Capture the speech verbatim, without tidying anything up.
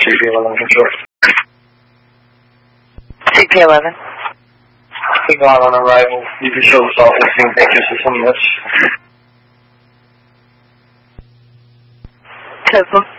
C P eleven control. C P eleven. Signal on arrival. You can show us all listening pictures of some of this. Topo.